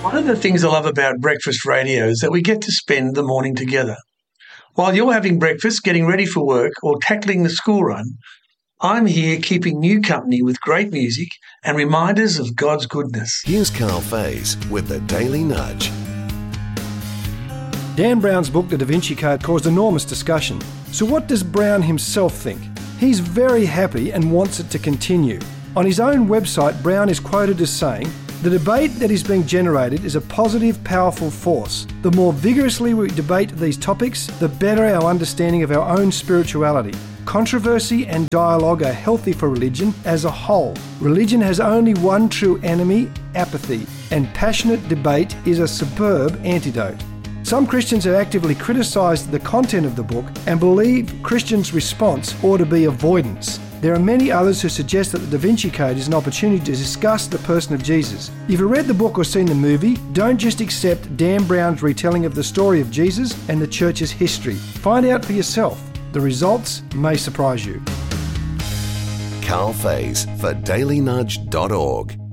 One of the things I love about breakfast radio is that we get to spend the morning together. While you're having breakfast, getting ready for work, or tackling the school run, I'm here keeping you company with great music and reminders of God's goodness. Here's Carl Faze with the Daily Nudge. Dan Brown's book, The Da Vinci Code, caused enormous discussion. So what does Brown himself think? He's very happy and wants it to continue. On his own website, Brown is quoted as saying, "The debate that is being generated is a positive, powerful force. The more vigorously we debate these topics, the better our understanding of our own spirituality. Controversy and dialogue are healthy for religion as a whole. Religion has only one true enemy, apathy, and passionate debate is a superb antidote." Some Christians have actively criticised the content of the book and believe Christians' response ought to be avoidance. There are many others who suggest that the Da Vinci Code is an opportunity to discuss the person of Jesus. If you've read the book or seen the movie, don't just accept Dan Brown's retelling of the story of Jesus and the church's history. Find out for yourself. The results may surprise you. Carl Faze for dailynudge.org.